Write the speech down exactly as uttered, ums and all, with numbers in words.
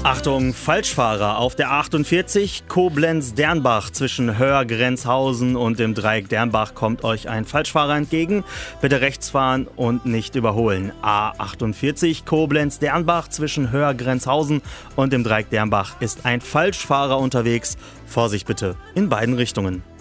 Achtung, Falschfahrer auf der achtundvierzig Koblenz-Dernbach zwischen Höhr-Grenzhausen und dem Dreieck Dernbach kommt euch ein Falschfahrer entgegen. Bitte rechts fahren und nicht überholen. A achtundvierzig Koblenz-Dernbach zwischen Höhr-Grenzhausen und dem Dreieck Dernbach ist ein Falschfahrer unterwegs. Vorsicht bitte in beiden Richtungen.